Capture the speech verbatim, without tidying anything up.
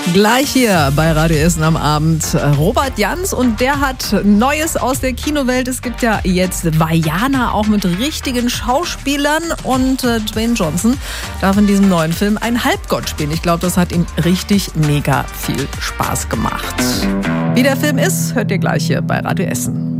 Gleich hier bei Radio Essen am Abend Robert Jans und der hat Neues aus der Kinowelt. Es gibt ja jetzt Vaiana auch mit richtigen Schauspielern und äh, Dwayne Johnson darf in diesem neuen Film einen Halbgott spielen. Ich glaube, das hat ihm richtig mega viel Spaß gemacht. Wie der Film ist, hört ihr gleich hier bei Radio Essen.